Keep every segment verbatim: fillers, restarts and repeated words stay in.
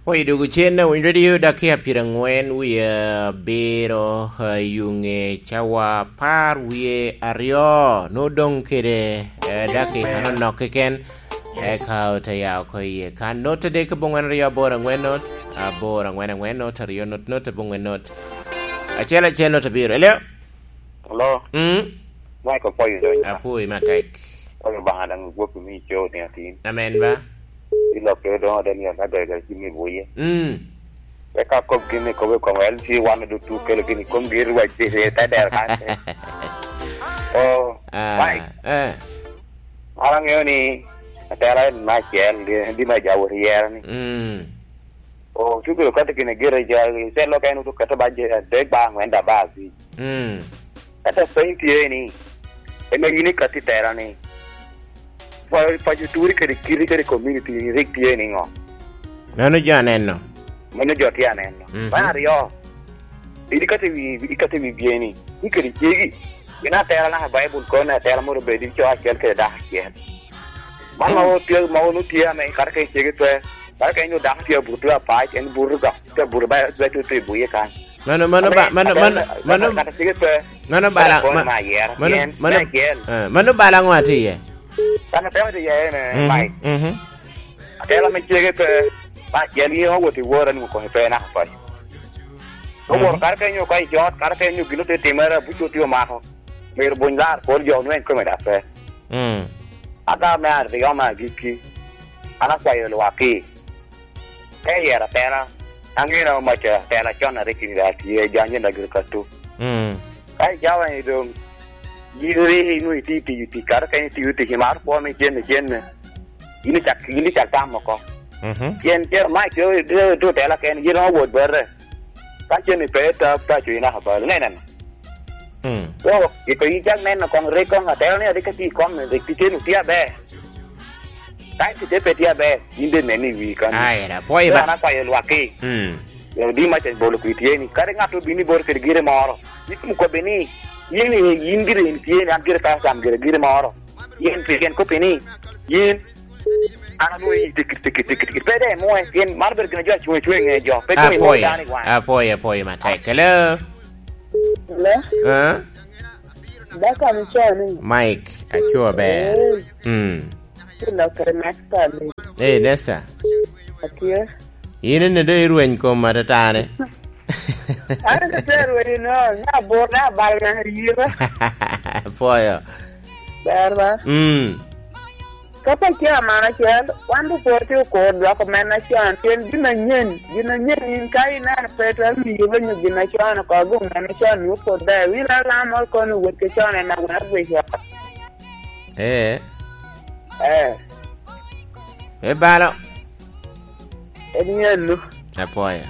Poi dugu chena win radio dakia pirangwen wiya bero yunge chawa par wiye aryo no dong kere daki ano nokeken e kao tayao ko ye kan not de ka bungan riyo bora ngwen not a bora ngwen ngwen not riyo not not bungan not a chela chela to biro hello hello mm why ko poi do a poi matek ko ba dang wo ku mi cho ne tin amen ba ilo ke do da ni na ga ga kimi boye mm e ka ko kimi ko ko wel si wan do tu ke le kimi ko ngir wa ti se ta der ka oh ah eh arang yo ni atara na chen di ma jaw rier ni mm oh tu ko ka te kine gere ja se lo ka no to ka ta ba je de ba ngwen da ba si mm ata sai ti ni e me ni ka ti tera ni fa fa ju turi ke kiri ke community rik ti ni ngo nano janenno mano joti anenno ba rio idi ka te vi idi ka te vi vieni ni ke ri chegi ina tera na bible ko na tera mo be di cho a kel ke da ke mama o ti mo no ti ame kar ke chegi to kar ke no da ti bu tu pa en burga ke burba ba tu tu bu ye kan mano mano ba mano mano mano mano bala mano mano mano bala ngwati ye kana tera de ye ne mai mhm atela me chege pe ba yeli ho wo ti wora ni ko pe na pa o wor kar ke nyu kai jot kar ke nyu gilo te timera bu tu ma ho mer bunjar ko jo no en ko me da pe mm aga me ar de ma giki ana kwa yo wa ki e yera tera angina ma cha tera chona re ki da ti e janye na gir ka tu mm ai jawa ni do yiri nu ti ti ti kar ke ti ti himar po me chen chen ini chak ini chak tam ko mhm chen chen mai ke do tela ken yiro wo ber ka chen ni pe ta ta chu na ba ne ne mm o ki ko i chak nen ko re ko ga tel ne de ka ti ko me de ti chen ti abe tai ti de pe ti abe inde ne ni wi kan ai ra poi ba na pa yo wa ki mm yo di ma chen bolo ku ti ni kare nga to bini bor ke gire moro ni ku ko beni yini yingire ni ti ni amgire ka sam gire gire moro yin ti ken ko peni yin ana lui tik tik tik tik pede mo en marber que yo chue chue nge yo pe ko mo dani wa apoy apoy ma tek hello hello eh da ka mi chani mike achua be mm lo que me está ni eh nessa aquí yini ne do irwen ko matatane ana que pero no na borna bal na riba poyo berba mm kapa kia mana kia wandu porti ko do ko mena kia ten dina nyen dina nyen in kai na petra mi yelo dina kia na ko go mena kia ni ko da wi la la mal ko no wet kia na na na we ya eh eh e balo enielu apoya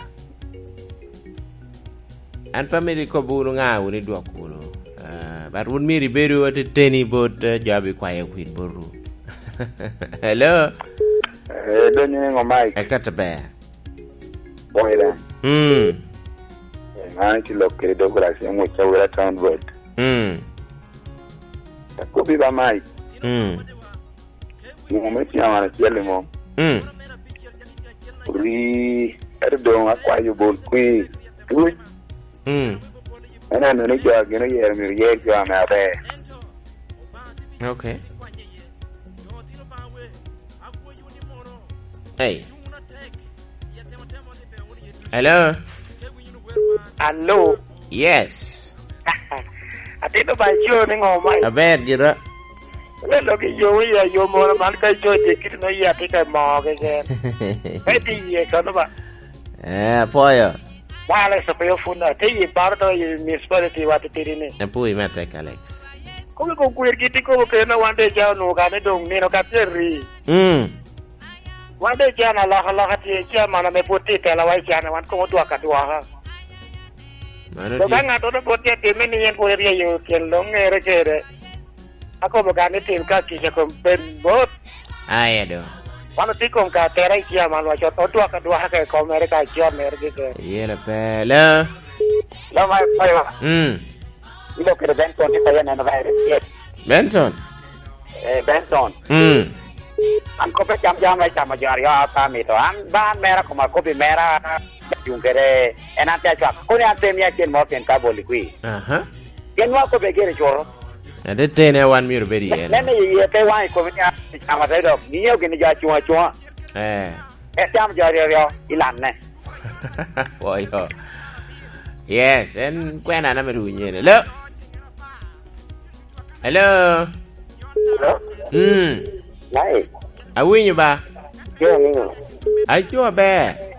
an pamiri ko buru nga woni do ko no bar won miri beru wate teni bot jabi kwaye kwit boru hello eh do ni ngo mai e kata be boy da mm an ti lo ke do gracia mo chawra town word mm ko bi ba mai mm mo me ti amana chele mo mm ri erdo akwa yo bol kwi tu mm ana no ni ja gena yer mi yer ja ma be okay hey hello allo yes ati do ba jo ni ngo mai aber jira le lo ke yo ya yo mo na man ka jo te kit no ya te ka mo ke ke e ti ye ka no ba eh poyo wala so pe funda te ye pardo ye municipality wa te tirine e pui mate Alex ko ko kuir kiti ko ke na wande ja no ka ne dong ni no ka terri mm wande ja na la la ti ja mana me poti te la wai ja na wan ko do ka do ha mano do ka nga to do poti te me ni en ko ri yo ken lo ngere kere ako ba ka ne tim ka ki ja ko ben bot ai do wano ti ko ka tera ja man wa cho to do ka do ha ka ko mere ka jo mere ke ke yele pele la mai pai wa mm ilo ke Benson ti pa na na vai yes Benson eh Benson mm an ko pe jam jam ai chama jar ya ta mi to an ba mera ko ma ko pe mera yung kere enan ta chak ko ne ante mi achen mo pen ka boli kui aha ken wa ko be gere choro ade tene wan mi rubedi ne ne ye pe wa ko mi ya chama dai do ni yo ken ja chua chua eh e chama jar ya ilan ne boy ho yes en kwena na meru nyene lo hello hello mm nai awinyo ba yo ni ai chua be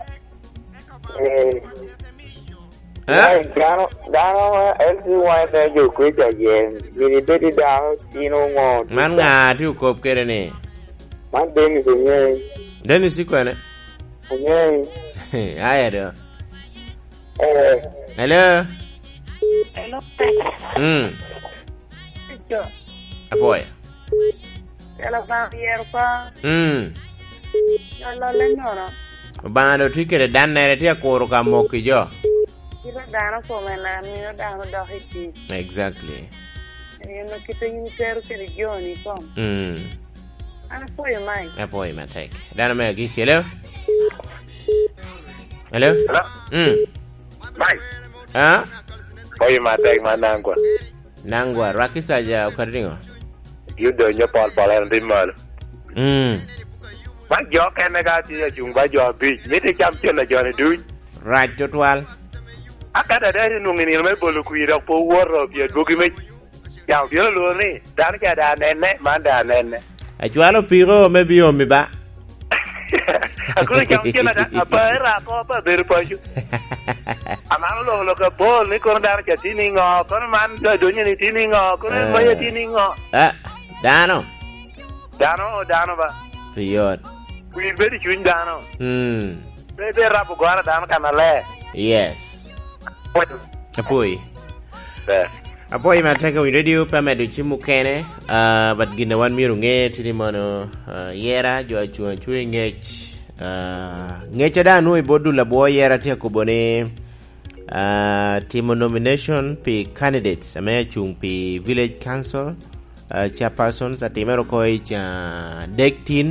eh eh dano dano el si wa na yo ko ja ye ni be di da ni no ngo man nga tu kop kere ni man de ni de ni deni sikwene ni aya do eh hello Hello. mm Yo. aboy Ela va hier pa. mm Ela le nora. bando tikere danere ti akoro ka moki jo Kira dana ko mena mi no dana do hiti. exactly Yo no kito yin kero ke regioni kom. mm Ana foi mai. aboy ma tek dana me gi hello hello hello mm bye ah oy ma tek ma nangwa nangwa rakisaja ukadingo yudo nyo pol pol en rimal mm ba jo ken ga ti jung ba jo bi mi te cham chen na jo ne du raj totwal akada da nu ngi ni me bolu ku ira po woro bi do gi me ya bi lo ni dan ka da ne ne ma da ne ne achwalo piro me bio mi ba aku cham chen na apa ra ko ba ber pa ju amano lo lo ka bol ni ko da ka ti ni ngo ko man do do ni ti ni ngo ko ma ye ti ni ngo ah dano dano dano ba piyot ku be di chun dano mm be be ra bu gora dano kana le yes apoy be apoy ma teka wi radio pa medu chimu kene uh, but gina wan miru nge tini mono uh, yera jo achuan chui ngech uh, ngecha da nui bodu la bo yera tia kubone uh, timo nomination pi candidates ame chung pi village council uh, chairperson sa timero koi cha dektin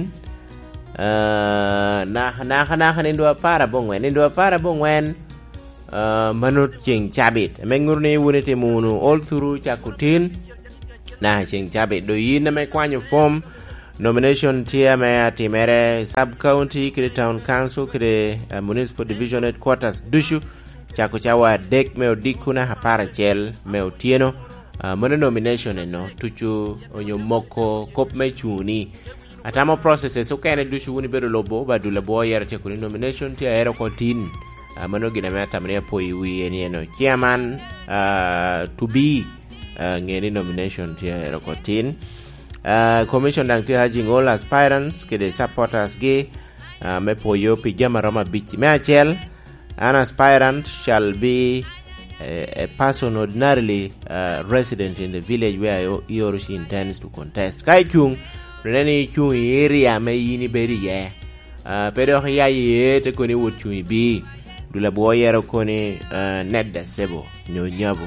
uh, na na na na nindua para bongwen nindua para bongwen Uh, manut ching chabit mengurni wunete munu all through chakutin na ching chabit do yin me kwanyo form nomination tia me atimere sub county kire town council kire uh, municipal division headquarters dushu chakuchawa dek me odikuna hapara chel me otieno uh, mano nomination no tuchu onyo moko kop me chuni atamo processes okene dushu wuni bedo lobo badula bo yera chekuni nomination tia ero kontin Uh, mano gina mea tamria po iwi eni eno chairman uh, to be uh, ngeni nomination tia erokotin uh, commission dang tia haji all aspirants kede supporters ge uh, me po yo pijama roma bichi mea chel an aspirant shall be a, a person ordinarily uh, resident in the village where he or she intends to contest kai chung reneni chung area me yini beri ye uh, pero ya ye te koni wot chung bi dula bo yero koni uh, nedda sebo nyo nyabo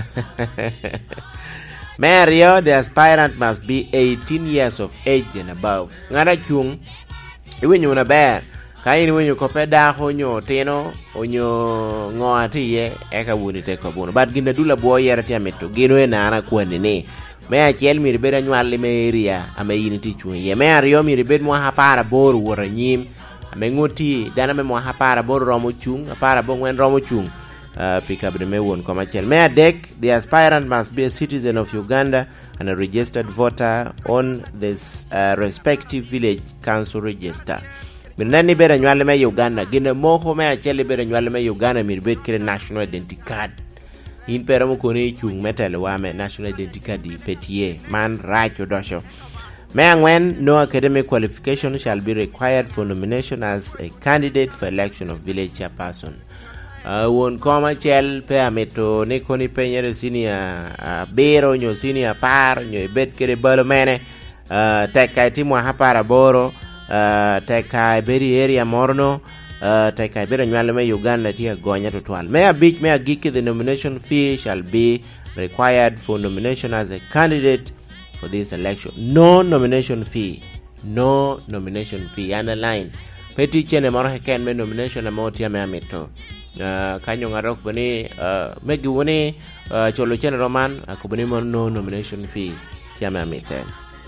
Mario, the aspirant must be eighteen years of age and above. Ngara chung iwenyo na bear kaini wenyo kopeda honyo teno onyo ngoati ye eka wuni te kobuno but ginda dula bo yero tia meto gino na ana kwani ne me achel mi ribeda nywali me area ame yiniti chung ye Mario mi ribed mo hapara bor wora nyim mengoti dana me mo hapara bor romo chung hapara bongwen romo chung uh, pick up the me won commercial me adek the aspirant must be a citizen of Uganda and a registered voter on this uh, respective village council register minani bera nywale me Uganda gine moho me achele bera nywale me Uganda mi bet kire national identity card in pera mo kone chung metal wa me national identity card petie man racho dosho. When no academic qualification shall be required for nomination as a candidate for election of village chairperson. Uh, won koma chel pe ameto ne koni penyere senior uh, bero nyo senior par nyo bet kere balo mene uh, tekai timu hapara boro uh, tekai beri area morno uh, tekai bero nywale me Uganda tia gonya totwal. Mea beach mea giki the nomination fee shall be required for nomination as a candidate for this election. No nomination fee no nomination fee ana line peti chene maro heken me nomination amount ya me amito uh, kanyo ngarok bani uh, megi woni uh, cholo chene roman akubani uh, no nomination fee ya me amite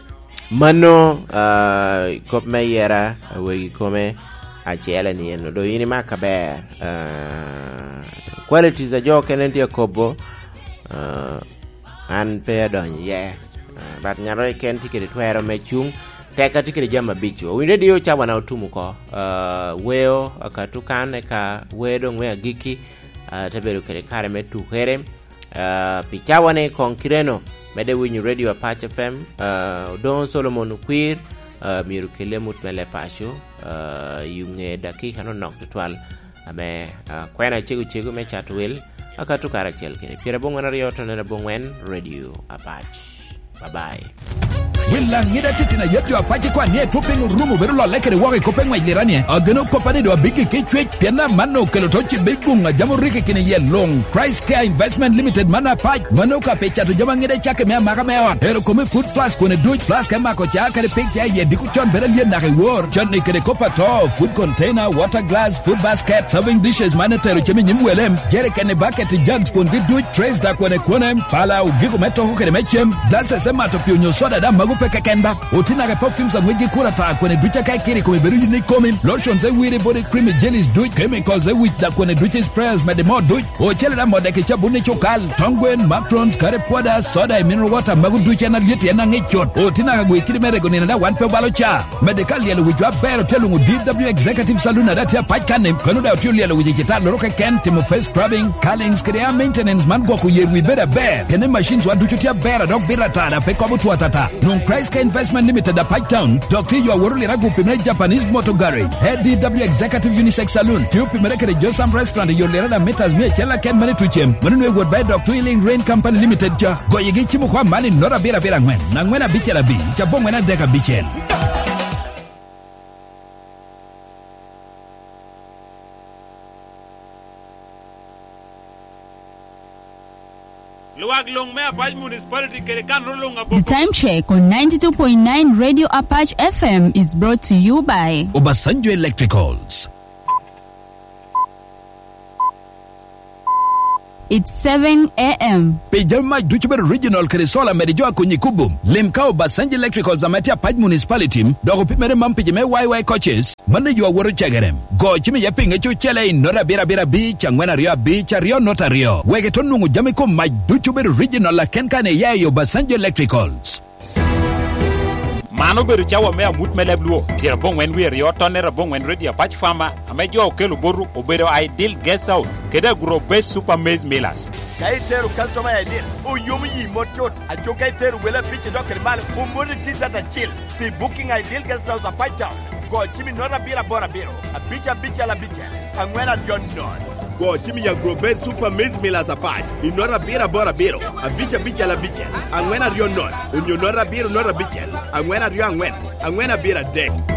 mano uh, kop me yera we kome achela ni eno do yini makaber uh, quality za jo kenen dia kobo uh, an pe don ye uh, bat nyaro ken tikere twero me chung teka tikere jama bicho winde dio chawa na utumu ko uh, weo akatukan ka wedo ngwe agiki uh, taberu kere kare metu here uh, pichawa ne konkireno mede winyu radio Apache F M uh, don Solomon Queer uh, miru kele mutmele pasho uh, yunge dakika no nok tutwal ame uh, kwena chegu chegu me chatwel akatu karakchel kene pira bongwana riyoto na bongwen radio Apache. Bye bye. Willa ngida titina yetu Apache kwa nie tuping rumu beru lo lekere wake kopeng wailirani ageno kopani do bigi kichwe piana mano kelotochi bigunga jamu rike kine ye long Christ Care Investment Limited mana Apache mano ka pecha to jama ngida chake mea maka mea ero kome food plus kone duch plus kema ko chaka de picture ye diku chon bere liye nake war chon ne kere kopa to food container water glass food basket serving dishes mana teru chemi nyimwelem jere kene bucket jugs kon di duch trays da kone kone pala ugigo meto hukere mechem dasa sema to pionyo soda da magu peka kenda utina ke perfumes za mwiji kura ta kwenye ducha kai kiri kwenye beru yini komi lotions za wiri body cream jellies duch chemicals za wich da kwenye ducha sprayers medemo duch ochele da modeke chabune chokal tongwen macrons kare poda soda mineral water magu ducha na lieti ya ngechot utina ka gwe kiri merego nina da one pe balo cha medical yelo wichwa bero telungu D W Executive Saloon na dati ya pachkane kanu da utiuli yelo wichi chita loroke ken timo face scrubbing callings krea maintenance man kwa kuyerwi beda bear kene machines wa ducha tia bera dok bera tada pe kobu tuatata nung Christ Care Investment Limited at Pike Town, Doctor Yo Woruli Ragu Pimre Japanese Motor Garage, Head D W Executive Unisex Saloon, Tiu Pimre Kere Josam Restaurant, Yo Lerada Metas Me Chela Ken Mani Tuchem, Manunwe Wood by Doctor Healing Rain Company Limited, Goyegi Chimu Mani Nora Bira Bira Ngwen, Nangwena Bichela Bi, Chabongwena Deka Bichel. The time check on ninety-two point nine Radio Apache F M is brought to you by Obasanjo Electricals. It's seven a.m. Pejama Duchiber Regional Kresola Medijoa Kunyikubum. Limkao Basanji Electricals Amatia Paj Municipality. Dogo Pimere Mampijame Y Y coaches. Mane you are Waru Chagarem. Go Chimi Yaping Echo Chele in Nora Bira Bira Beach and Wena Rio Beach Rio Nota Rio. Wegetonungu Jamiko my Duchiber Regional La Kenkane Yayo Basanji Electricals. Mano beru chawa mea mut melebluo. Pierre bon when we rio tonera bon when ready Apache farmer. Amejo okelu boru obero ideal guest house. Keda grow best super maize millers. Kaiteru customer ideal. O yomu yi motot. Acho kaiteru wela pitch doker mal. Umuri tisa ta chill. Be booking ideal guest house Apache town. Go chimi nora bira bora biro. A bicha bicha la bicha. Angwena yon non. Go chimi ya grow best super maize millers Apache. In nora bira bora biro. A bicha bicha la bicha. Angwena yon non. Unyo nora biro nora bicha. Angwena rio angwen. Angwena bira deck.